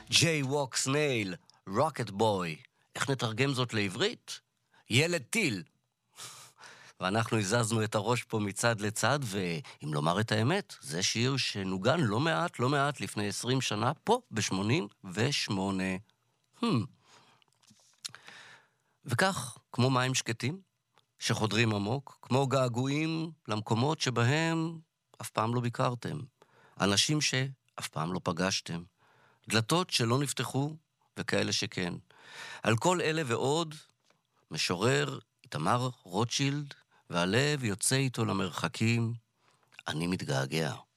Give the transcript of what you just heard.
ג'יי ווק סנייל, רוקט בוי. איך נתרגם זאת לעברית? ילד טיל. ואנחנו הזזנו את הראש פה מצד לצד, ואם לומר את האמת, זה שיר שנוגן לא מעט לפני 20 שנה, פה ב-88. וכך, כמו מים שקטים, שחודרים עמוק, כמו געגועים למקומות שבהם אף פעם לא ביקרתם, אנשים שאף פעם לא פגשתם, דלתות שלא נפתחו וכאלה שכן. על כל אלה ועוד משורר איתמר רוטשילד, והלב יוצא איתו למרחקים, אני מתגעגע.